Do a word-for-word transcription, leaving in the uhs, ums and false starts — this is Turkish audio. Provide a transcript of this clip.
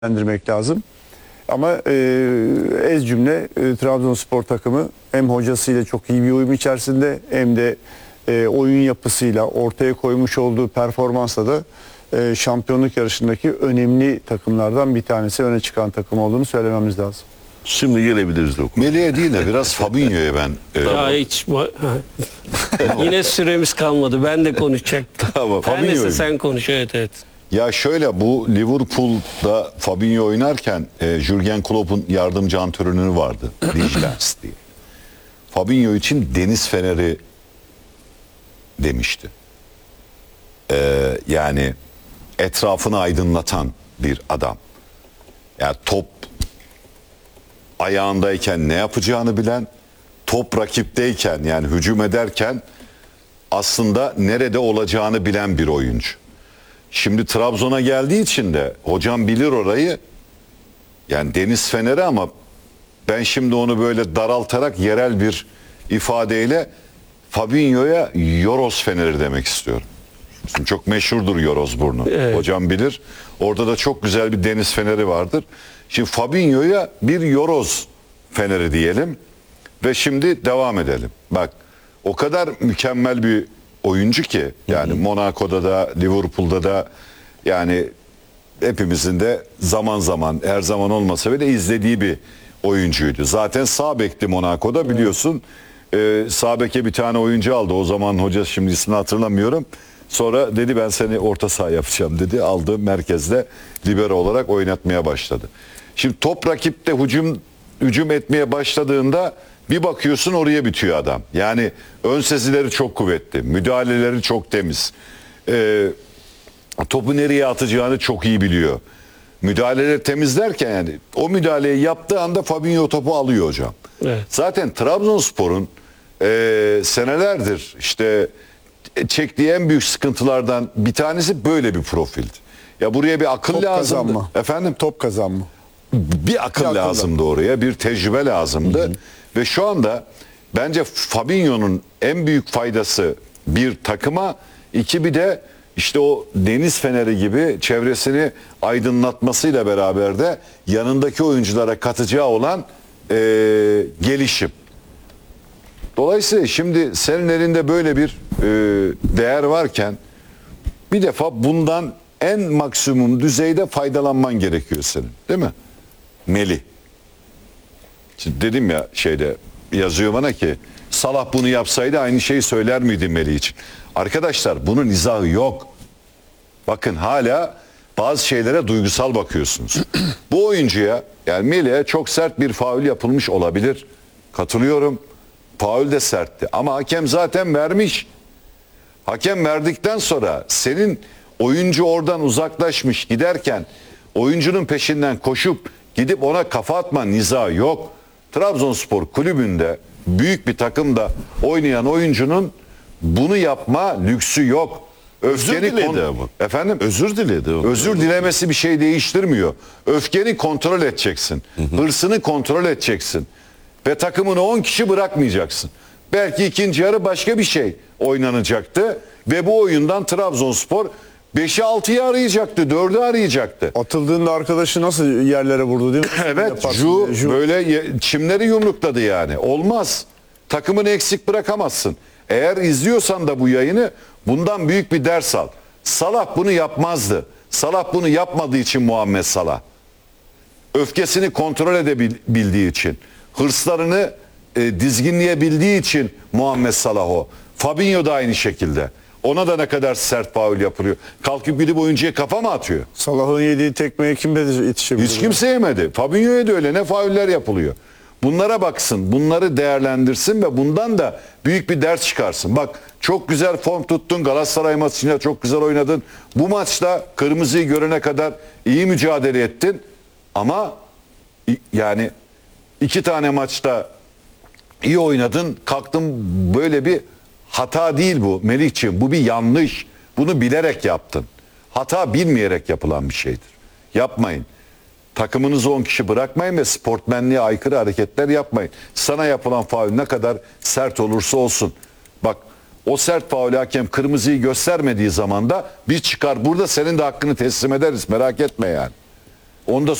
değerlendirmek lazım. Ama e, ez cümle e, Trabzonspor takımı hem hocasıyla çok iyi bir uyum içerisinde hem de e, oyun yapısıyla ortaya koymuş olduğu performansla da e, şampiyonluk yarışındaki önemli takımlardan bir tanesi, öne çıkan takım olduğunu söylememiz lazım. Şimdi gelebiliriz de. Melih'e değil de biraz Fabinho'ya ben e, Ya hiç yine süremiz kalmadı. Ben de konuşacaktım. Tamam, Her neyse Fabinho'yu. sen konuş. Evet evet. ya şöyle, bu Liverpool'da Fabinho oynarken e, Jürgen Klopp'un yardımcı antrenörü vardı. Vigilance diye. Fabinho için deniz feneri demişti. E, yani etrafını aydınlatan bir adam. Yani top ayağındayken ne yapacağını bilen, top rakipteyken yani hücum ederken aslında nerede olacağını bilen bir oyuncu. Şimdi Trabzon'a geldiği için de hocam bilir orayı, yani deniz feneri, ama ben şimdi onu böyle daraltarak yerel bir ifadeyle Fabinho'ya Yoros feneri demek istiyorum. Şimdi çok meşhurdur Yorosburnu. Evet. Hocam bilir. Orada da çok güzel bir deniz feneri vardır. Şimdi Fabinho'ya bir Yoros feneri diyelim ve şimdi devam edelim. Bak, o kadar mükemmel bir oyuncu ki yani Monaco'da da Liverpool'da da yani hepimizin de zaman zaman, her zaman olmasa bile izlediği bir oyuncuydu. Zaten sağ bekti Monaco'da, biliyorsun. Ee, sağ beke bir tane oyuncu aldı. O zaman hoca, şimdi ismini hatırlamıyorum. Sonra dedi ben seni orta saha yapacağım dedi. Aldı, merkezde libero olarak oynatmaya başladı. Şimdi top rakipte hücum hücum etmeye başladığında bir bakıyorsun oraya bitiyor adam. Yani ön sezileri çok kuvvetli. Müdahaleleri çok temiz. Ee, topu nereye atacağını çok iyi biliyor. Müdahaleleri temiz derken yani o müdahaleyi yaptığı anda Fabinho topu alıyor hocam. Evet. Zaten Trabzonspor'un e, senelerdir işte çektiği en büyük sıkıntılardan bir tanesi böyle bir profildi. Ya buraya bir akıl Top lazımdı. kazanma. Efendim? Top kazanma. Bir akıl Bir akıl lazımdı oraya, bir tecrübe lazımdı. Hı hı. Ve şu anda bence Fabinho'nun en büyük faydası bir takıma, iki bir de işte o deniz feneri gibi çevresini aydınlatmasıyla beraber de yanındaki oyunculara katacağı olan e, gelişim. Dolayısıyla şimdi senin elinde böyle bir e, değer varken bir defa bundan en maksimum düzeyde faydalanman gerekiyor senin, değil mi? Melih. Şimdi dedim ya, şeyde yazıyor bana ki Salah bunu yapsaydı aynı şeyi söyler miydi Melih için? Arkadaşlar, bunun izahı yok. Bakın, hala bazı şeylere duygusal bakıyorsunuz. Bu oyuncuya, yani Melih'e çok sert bir faul yapılmış olabilir. Katılıyorum. Faul de sertti ama hakem zaten vermiş. Hakem verdikten sonra senin oyuncu oradan uzaklaşmış giderken oyuncunun peşinden koşup gidip ona kafa atma nizahı yok. Trabzonspor kulübünde, büyük bir takımda oynayan oyuncunun bunu yapma lüksü yok. Özür diledi ama. Efendim? Özür diledi. o. Özür dilemesi bir şey değiştirmiyor. Öfkeni kontrol edeceksin. Hırsını kontrol edeceksin. Ve takımını on kişi bırakmayacaksın. Belki ikinci yarı başka bir şey oynanacaktı. Ve bu oyundan Trabzonspor beşi altıyı arayacaktı. dördü arayacaktı. Atıldığında arkadaşı nasıl yerlere vurdu değil mi? Evet, Yaparsın Ju, diye. Ju- böyle ye- çimleri yumrukladı yani. Olmaz. Takımını eksik bırakamazsın. Eğer izliyorsan da bu yayını, bundan büyük bir ders al. Salah bunu yapmazdı. Salah bunu yapmadığı için Muhammed Salah. Öfkesini kontrol edebildiği için, hırslarını e, dizginleyebildiği için Muhammed Salah o. Fabinho da aynı şekilde. Ona da ne kadar sert faul yapılıyor. Kalkıp gidip oyuncuya kafa mı atıyor? Salah'ın yediği tekmeye kim yetişebilir? Hiç kimse yemedi. Fabinho'ya da öyle, ne fauller yapılıyor. Bunlara baksın, bunları değerlendirsin ve bundan da büyük bir ders çıkarsın. Bak, çok güzel form tuttun, Galatasaray maçında çok güzel oynadın. Bu maçta kırmızıyı görene kadar iyi mücadele ettin. Ama yani iki tane maçta iyi oynadın, kalktın, böyle bir hata değil bu Melihciğim. Bu bir yanlış. Bunu bilerek yaptın. Hata bilmeyerek yapılan bir şeydir. Yapmayın. Takımınızı on kişi bırakmayın ve sportmenliğe aykırı hareketler yapmayın. Sana yapılan faul ne kadar sert olursa olsun. Bak, o sert faulü hakem kırmızıyı göstermediği zaman da bir çıkar. Burada senin de hakkını teslim ederiz. Merak etme yani. Onu da